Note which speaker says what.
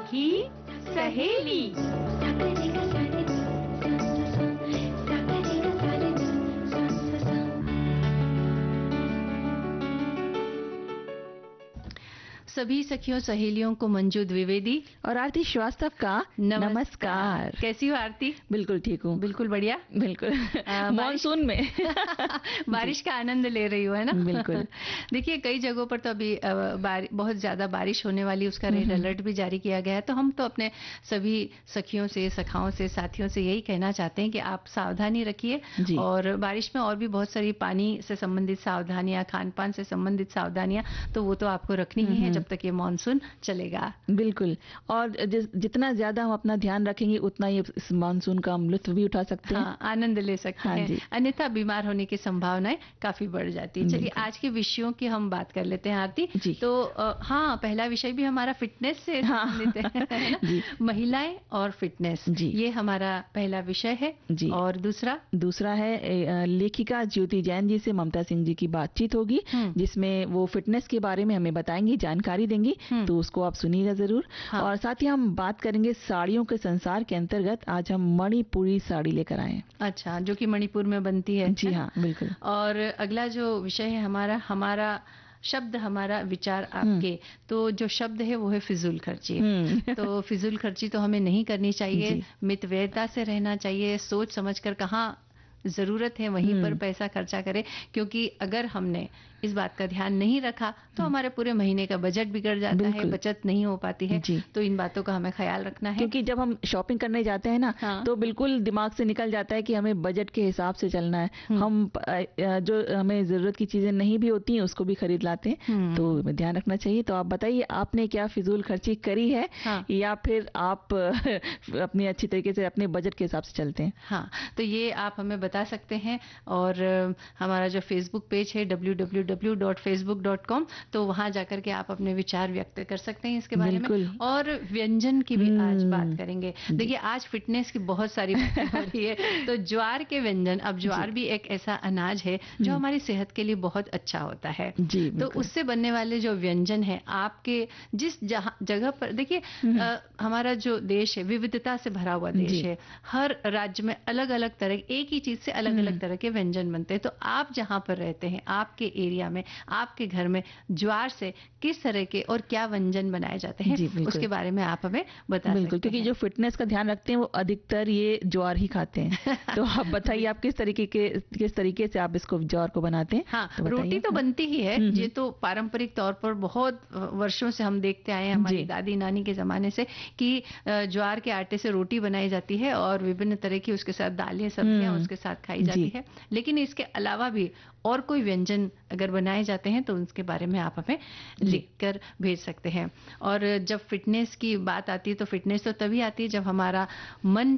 Speaker 1: सखी सहेली। सभी सखियों सहेलियों को मंजू द्विवेदी
Speaker 2: और आरती श्रीवास्तव का नमस्कार।
Speaker 1: कैसी हो आरती?
Speaker 2: बिल्कुल ठीक हूँ।
Speaker 1: बिल्कुल बढ़िया।
Speaker 2: बिल्कुल मॉनसून में
Speaker 1: बारिश का आनंद ले रही हो, है ना?
Speaker 2: बिल्कुल।
Speaker 1: देखिए कई जगहों पर तो अभी बहुत ज्यादा बारिश होने वाली, उसका रेड अलर्ट भी जारी किया गया है। तो हम तो अपने सभी सखियों से, सखाओं से, साथियों से यही कहना चाहते हैं कि आप सावधानी रखिए और बारिश में और भी बहुत सारी पानी से संबंधित सावधानियां, खान पान से संबंधित सावधानियां, तो वो तो आपको रखनी ही है जब तक ये मानसून चलेगा।
Speaker 2: बिल्कुल। और जितना ज्यादा हम अपना ध्यान रखेंगे उतना ही इस मानसून का हम लुत्फ भी उठा सकते हैं,
Speaker 1: आनंद ले सकते हैं। अन्यथा बीमार होने की संभावनाएं काफी बढ़ जाती है। चलिए आज के विषयों की हम बात कर लेते हैं आरती। तो पहला विषय भी हमारा फिटनेस से संबंधित है। महिलाएं और फिटनेस, ये हमारा पहला विषय है। और
Speaker 2: दूसरा है लेखिका ज्योति जैन जी से ममता सिंह जी की बातचीत होगी, जिसमें वो फिटनेस के बारे में हमें बताएंगी, जानकारी देंगी, तो उसको आप सुनिएगा जरूर। और साथ ही हम बात करेंगे साड़ियों के संसार के अंतर्गत। आज हम मणिपुरी साड़ी लेकर आए हैं।
Speaker 1: अच्छा, जो कि मणिपुर में बनती है।
Speaker 2: जी हाँ, बिल्कुल।
Speaker 1: और अगला जो विषय है हमारा शब्द हमारा विचार आपके। तो जो शब्द है वो है फिजूल खर्ची। तो फिजूल खर्ची तो हमें नहीं करनी चाहिए, मितव्ययता से रहना चाहिए, सोच समझकर कहाँ जरूरत है वहीं पर पैसा खर्चा करें, क्योंकि अगर हमने इस बात का ध्यान नहीं रखा तो हमारे पूरे महीने का बजट बिगड़ जाता है, बचत नहीं हो पाती है। तो इन बातों का हमें ख्याल रखना है,
Speaker 2: क्योंकि जब हम शॉपिंग करने जाते हैं ना, तो बिल्कुल दिमाग से निकल जाता है कि हमें बजट के हिसाब से चलना है। हम जो हमें जरूरत की चीजें नहीं भी होती हैं उसको भी खरीद लाते हैं, तो ध्यान रखना चाहिए। तो आप बताइए, आपने क्या फिजूल खर्ची करी है या फिर आप अपनी अच्छी तरीके से अपने बजट के हिसाब से चलते हैं?
Speaker 1: हाँ, तो ये आप हमें बता सकते हैं। और हमारा जो फेसबुक पेज है www.facebook.com, तो वहां जाकर के आप अपने विचार व्यक्त कर सकते हैं इसके बारे में। और व्यंजन की भी आज बात करेंगे। देखिए आज फिटनेस की बहुत सारी बातें हो रही है, तो ज्वार के व्यंजन। अब ज्वार भी एक ऐसा अनाज है जो हमारी सेहत के लिए बहुत अच्छा होता है। तो उससे बनने वाले जो व्यंजन है, आपके जिस जगह पर, देखिए हमारा जो देश है विविधता से भरा हुआ देश है। हर राज्य में अलग अलग तरह, एक ही चीज से अलग अलग तरह के व्यंजन बनते हैं। तो आप जहां पर रहते हैं, आपके एरिया में, आपके घर में ज्वार से किस तरह के और क्या व्यंजन बनाए जाते हैं, उसके बारे में आप हमें बता सकते हैं।
Speaker 2: क्योंकि जो फिटनेस का ध्यान रखते हैं वो अधिकतर ये ज्वार ही खाते हैं। तो आप बताइए, आप किस तरीके से आप इसको ज्वार को बनाते हैं?
Speaker 1: हाँ, तो रोटी तो बनती ही है। ये तो पारंपरिक तौर पर बहुत वर्षों से हम देखते आए हैं, हमारी दादी नानी के जमाने से, कि ज्वार के आटे से रोटी बनाई जाती है और विभिन्न तरह की उसके साथ दालें, सब्जियां उसके साथ खाई जाती है। लेकिन इसके अलावा भी और कोई व्यंजन अगर बनाए जाते हैं तो उसके बारे में आप हमें लिखकर भेज सकते हैं। और जब फिटनेस की बात आती है तो फिटनेस तो तभी आती है जब हमारा मन